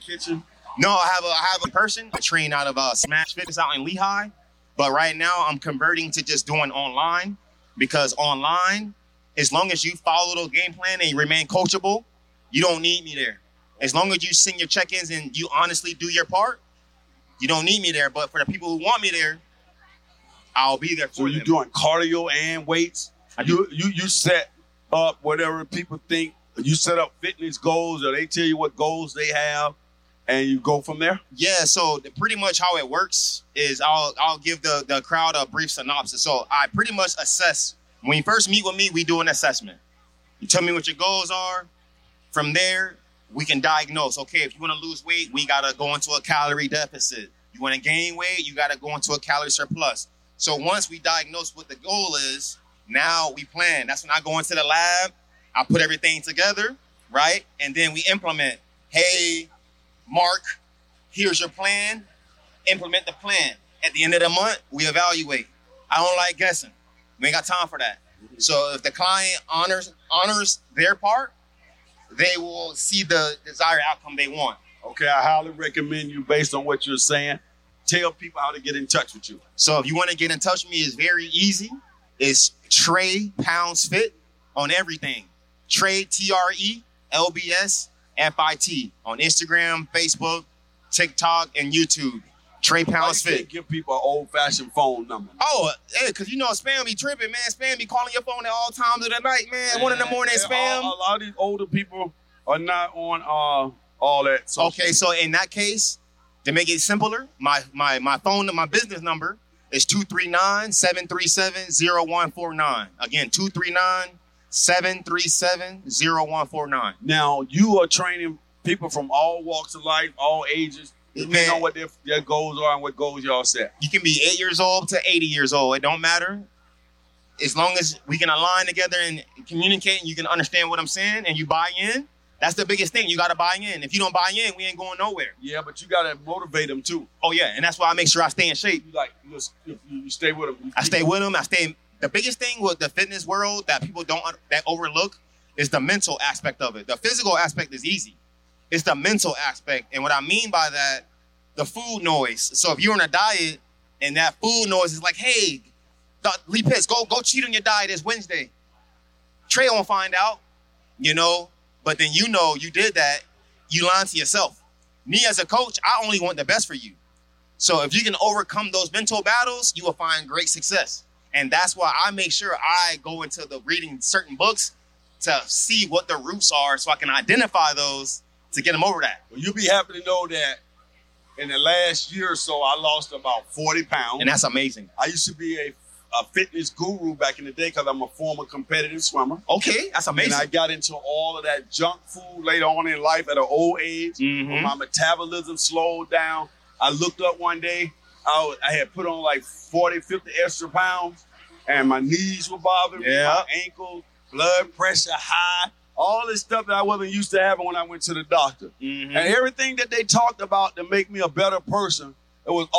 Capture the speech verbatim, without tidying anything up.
kitchen? No, I have a I have a person. I train out of uh, Smash Fitness out in Lehigh, but right now I'm converting to just doing online because online, as long as you follow the game plan and you remain coachable, you don't need me there. As long as you send your check-ins and you honestly do your part, you don't need me there. But for the people who want me there, I'll be there for so them. So you're doing cardio and weights? I do. You, you, you set up whatever people think. You set up fitness goals or they tell you what goals they have and you go from there? Yeah, so the, pretty much how it works is I'll I'll give the, the crowd a brief synopsis. So I pretty much assess. When you first meet with me, we do an assessment. You tell me what your goals are. From there, we can diagnose. Okay, if you want to lose weight, we got to go into a calorie deficit. You want to gain weight, you got to go into a calorie surplus. So once we diagnose what the goal is, now we plan. That's when I go into the lab, I put everything together, right? And then we implement. Hey, Mark, here's your plan. Implement the plan. At the end of the month, we evaluate. I don't like guessing. We ain't got time for that. So if the client honors honors their part, they will see the desired outcome they want. Okay, I highly recommend you based on what you're saying. Tell people how to get in touch with you. So if you want to get in touch with me, it's very easy. It's Trey Pounds Fit on everything. Trey, T R E L B S F I T on Instagram, Facebook, TikTok, and YouTube. Trey Pounds Why you Fit. can't give people an old-fashioned phone number? Oh, hey, because you know spam be tripping, man. Spam be calling your phone at all times of the night, man. And, One in the morning, and spam. All, a lot of these older people are not on uh, all that. Social Okay, so in that case, to make it simpler, my my my phone, my business number is two three nine, seven three seven, zero one four nine. Again, two three nine, seven three seven, zero one four nine. Now, you are training people from all walks of life, all ages, depending Man, on what their, their goals are and what goals y'all set. you can be eight years old to eighty years old. It don't matter. As long as we can align together and communicate and you can understand what I'm saying and you buy in, that's the biggest thing. You got to buy in. If you don't buy in, we ain't going nowhere. Yeah, but you got to motivate them too. Oh, yeah, and that's why I make sure I stay in shape. You like, you, just, you, you stay with them. I stay with them. I stay. The biggest thing with the fitness world that people don't that overlook is the mental aspect of it. The physical aspect is easy. It's the mental aspect. And what I mean by that, the food noise. So if you're on a diet and that food noise is like, hey, Lee Pitts, go go cheat on your diet. It's Wednesday. Trey won't find out, you know, but then you know you did that. You lying to yourself. Me as a coach, I only want the best for you. So if you can overcome those mental battles, you will find great success. And that's why I make sure I go into the reading certain books to see what the roots are so I can identify those to get them over that. Well, you'll be happy to know that in the last year or so, I lost about forty pounds. And that's amazing. I used to be a, a fitness guru back in the day because I'm a former competitive swimmer. Okay, that's amazing. And I got into all of that junk food later on in life at an old age. Mm-hmm. When my metabolism slowed down, I looked up one day. I, was, I had put on like forty, fifty extra pounds, and my knees were bothering me, Yeah. my ankles, blood pressure high, all this stuff that I wasn't used to having when I went to the doctor. Mm-hmm. And everything that they talked about to make me a better person, it was